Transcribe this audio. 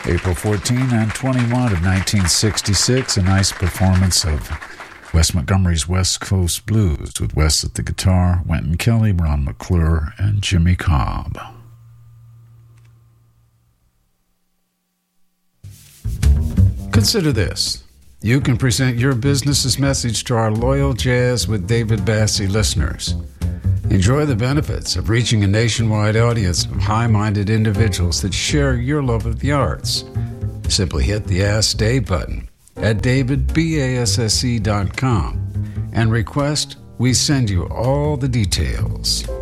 April 14 and 21 of 1966, a nice performance of Wes Montgomery's West Coast Blues with Wes at the guitar, Wynton Kelly, Ron McClure, and Jimmy Cobb. Consider this. You can present your business's message to our loyal Jazz with David Bassey listeners. Enjoy the benefits of reaching a nationwide audience of high-minded individuals that share your love of the arts. Simply hit the Ask Dave button at davidbasse.com and request we send you all the details.